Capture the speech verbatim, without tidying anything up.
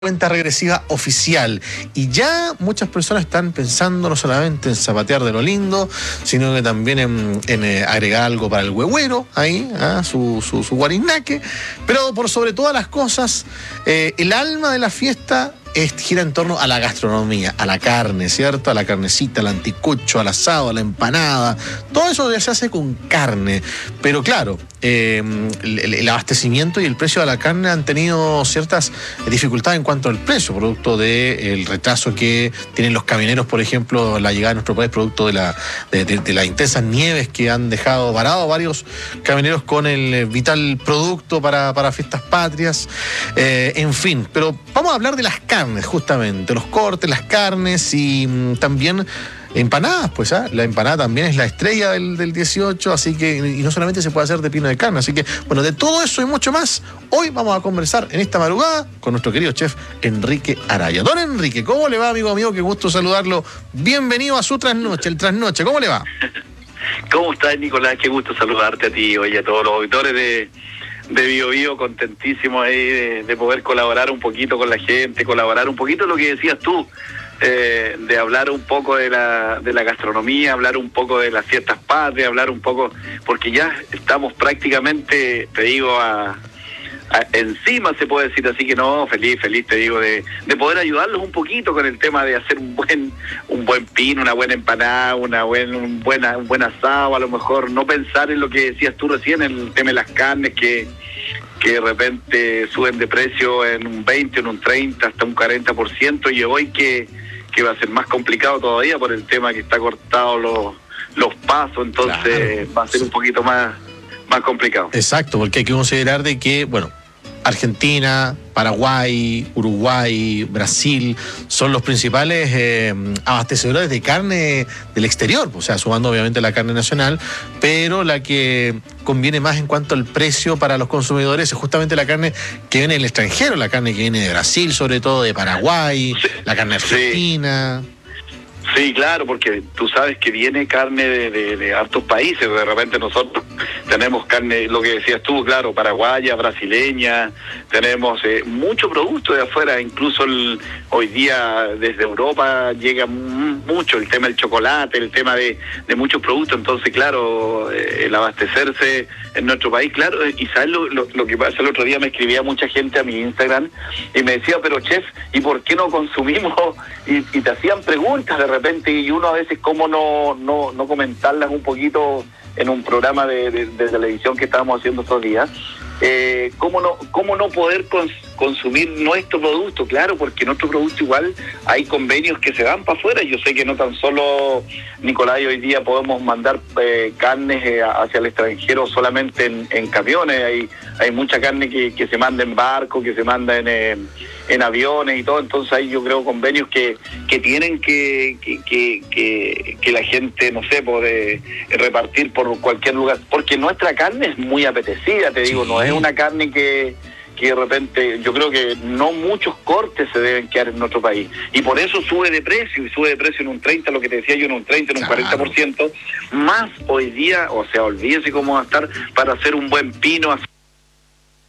cuenta regresiva oficial y ya muchas personas están pensando no solamente en zapatear de lo lindo, sino que también en, en eh, agregar algo para el huehuero ahí, ¿ah? su, su, su guarinaque, pero por sobre todas las cosas, eh, el alma de la fiesta es, gira en torno a la gastronomía, a la carne, ¿cierto? A la carnecita, al anticucho, al asado, a la empanada. Todo eso ya se hace con carne. Pero claro, eh, el, el abastecimiento y el precio de la carne han tenido ciertas dificultades en cuanto al precio, producto del retraso que tienen los camioneros, por ejemplo, la llegada a nuestro país, producto de, la, de, de, de las intensas nieves que han dejado varados varios camioneros con el vital producto para, para fiestas patrias. Eh, en fin, pero vamos a hablar de las carnes. Justamente, los cortes, las carnes y mmm, también empanadas, pues, ¿ah? La empanada también es la estrella del, del dieciocho, así que, y no solamente se puede hacer de pino de carne, así que, bueno, de todo eso y mucho más, hoy vamos a conversar en esta madrugada con nuestro querido chef Enrique Araya. Don Enrique, ¿cómo le va, amigo mío? Qué gusto saludarlo. Bienvenido a su trasnoche, el trasnoche, ¿cómo le va? ¿Cómo estás, Nicolás? Qué gusto saludarte a ti, oye, a todos los auditores de... de Bio Bio, contentísimo ahí de, de poder colaborar un poquito con la gente, colaborar un poquito lo que decías tú, eh, de hablar un poco de la de la gastronomía, hablar un poco de las fiestas patrias, hablar un poco, porque ya estamos prácticamente, te digo, a, a encima se puede decir, así que no, feliz, feliz te digo, de, de poder ayudarlos un poquito con el tema de hacer un buen un buen pino, una buena empanada, una buen, un, buena, un buen asado, a lo mejor no pensar en lo que decías tú recién, en el tema de las carnes, que que de repente suben de precio en un veinte, en un treinta, hasta un cuarenta por ciento, y hoy que, que va a ser más complicado todavía por el tema que está cortado los, los pasos, entonces claro, va a ser un poquito más, más complicado. Exacto, porque hay que considerar de que, bueno, Argentina, Paraguay, Uruguay, Brasil son los principales eh, abastecedores de carne del exterior, o sea, sumando obviamente la carne nacional, pero la que conviene más en cuanto al precio para los consumidores es justamente la carne que viene del extranjero, la carne que viene de Brasil, sobre todo de Paraguay, sí, la carne argentina. Sí. Sí, claro, porque tú sabes que viene carne de, de, de hartos países, de repente nosotros tenemos carne, lo que decías tú, claro, paraguaya, brasileña, tenemos eh, mucho producto de afuera, incluso el, hoy día desde Europa llega mucho el tema del chocolate, el tema de, de muchos productos, entonces claro, eh, el abastecerse en nuestro país, claro, y sabes lo, lo, lo que pasa, el otro día me escribía mucha gente a mi Instagram y me decía, pero chef, ¿y por qué no consumimos? Y, y te hacían preguntas de repente, y uno a veces cómo no no no comentarlas un poquito en un programa de, de, de televisión que estábamos haciendo estos días, eh, cómo no cómo no poder cons, consumir nuestro producto, claro, porque nuestro producto igual hay convenios que se van para afuera. Yo sé que no tan solo, Nicolás, hoy día podemos mandar eh, carnes eh, hacia el extranjero solamente en, en camiones, hay hay mucha carne que, que se manda en barco, que se manda en eh, en aviones y todo, entonces hay yo creo convenios que que tienen que que que, que, que la gente, no sé, puede repartir por cualquier lugar, porque nuestra carne es muy apetecida, te digo, sí. No es una carne que que de repente, yo creo que no muchos cortes se deben quedar en nuestro país, y por eso sube de precio, y sube de precio en un treinta, lo que te decía yo, en un treinta, en un claro. cuarenta por ciento, más hoy día, o sea, olvídese cómo va a estar para hacer un buen pino,